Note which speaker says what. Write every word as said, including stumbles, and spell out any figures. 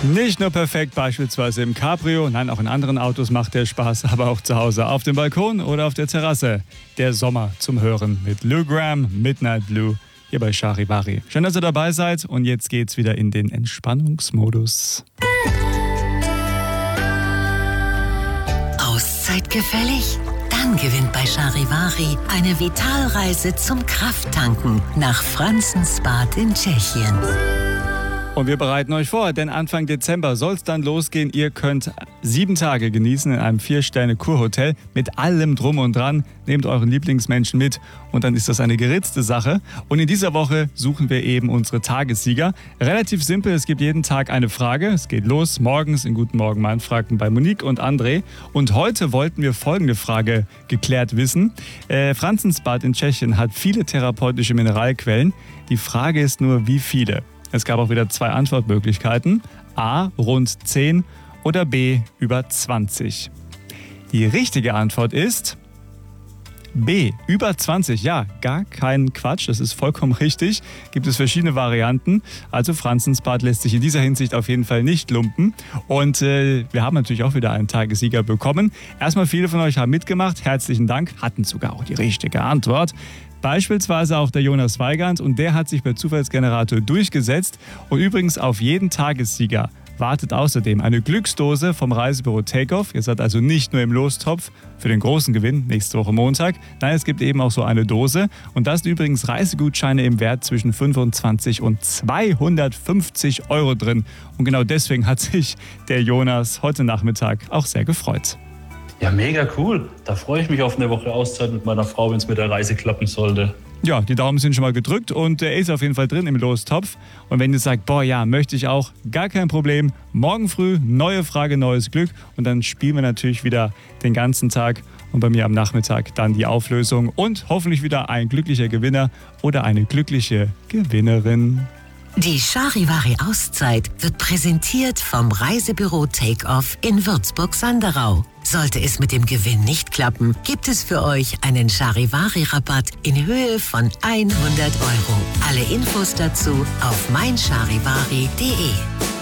Speaker 1: Nicht nur perfekt beispielsweise im Cabrio, nein, auch in anderen Autos macht der Spaß, aber auch zu Hause auf dem Balkon oder auf der Terrasse. Der Sommer zum Hören mit Lou Gramm, Midnight Blue, hier bei Charivari. Schön, dass ihr dabei seid und jetzt geht's wieder in den Entspannungsmodus.
Speaker 2: Auszeit gefällig? Dann gewinnt bei Charivari eine Vitalreise zum Krafttanken nach Franzensbad in Tschechien.
Speaker 1: Und wir bereiten euch vor, denn Anfang Dezember soll es dann losgehen. Ihr könnt sieben Tage genießen in einem Vier-Sterne-Kurhotel mit allem Drum und Dran. Nehmt euren Lieblingsmenschen mit und dann ist das eine geritzte Sache. Und in dieser Woche suchen wir eben unsere Tagessieger. Relativ simpel, es gibt jeden Tag eine Frage. Es geht los morgens in Guten Morgen Mainfranken bei Monique und André. Und heute wollten wir folgende Frage geklärt wissen. Äh, Franzensbad in Tschechien hat viele therapeutische Mineralquellen. Die Frage ist nur, wie viele? Es gab auch wieder zwei Antwortmöglichkeiten. A, rund zehn oder B, über zwanzig. Die richtige Antwort ist B, über zwanzig. Ja, gar kein Quatsch, das ist vollkommen richtig. Gibt es verschiedene Varianten. Also Franzensbad lässt sich in dieser Hinsicht auf jeden Fall nicht lumpen. Und äh, wir haben natürlich auch wieder einen Tagessieger bekommen. Erstmal viele von euch haben mitgemacht. Herzlichen Dank. Hatten sogar auch die richtige Antwort. Beispielsweise auch der Jonas Weigand und der hat sich per Zufallsgenerator durchgesetzt. Und übrigens auf jeden Tagessieger wartet außerdem eine Glücksdose vom Reisebüro Takeoff. Ihr seid also nicht nur im Lostopf für den großen Gewinn nächste Woche Montag. Nein, es gibt eben auch so eine Dose. Und da sind übrigens Reisegutscheine im Wert zwischen fünfundzwanzig und zweihundertfünfzig Euro drin. Und genau deswegen hat sich der Jonas heute Nachmittag auch sehr gefreut.
Speaker 3: Ja, mega cool. Da freue ich mich auf eine Woche Auszeit mit meiner Frau, wenn es mit der Reise klappen sollte.
Speaker 1: Ja, die Daumen sind schon mal gedrückt und er ist auf jeden Fall drin im Lostopf. Und wenn ihr sagt, boah ja, möchte ich auch, gar kein Problem. Morgen früh, neue Frage, neues Glück. Und dann spielen wir natürlich wieder den ganzen Tag. Und bei mir am Nachmittag dann die Auflösung und hoffentlich wieder ein glücklicher Gewinner oder eine glückliche Gewinnerin.
Speaker 2: Die Charivari-Auszeit wird präsentiert vom Reisebüro Takeoff in Würzburg-Sanderau. Sollte es mit dem Gewinn nicht klappen, gibt es für euch einen Charivari-Rabatt in Höhe von hundert Euro. Alle Infos dazu auf mein charivari punkt de.